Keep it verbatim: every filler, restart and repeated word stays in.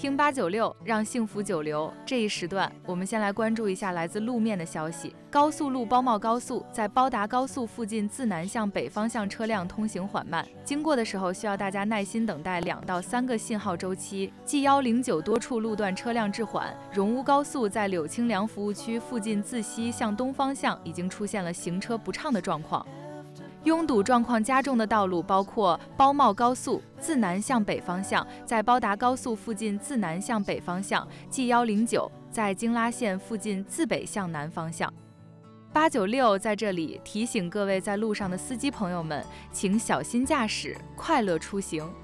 听八九六，让幸福久留。这一时段，我们先来关注一下来自路面的消息。高速路包茂高速在包达高速附近自南向北方向车辆通行缓慢，经过的时候需要大家耐心等待两到三个信号周期。G 一零九多处路段车辆滞缓。荣乌高速在柳清凉服务区附近自西向东方向已经出现了行车不畅的状况。拥堵状况加重的道路包括包茂高速自南向北方向，在包达高速附近自南向北方向 G 一零九在京拉线附近自北向南方向。八九六在这里提醒各位在路上的司机朋友们，请小心驾驶，快乐出行。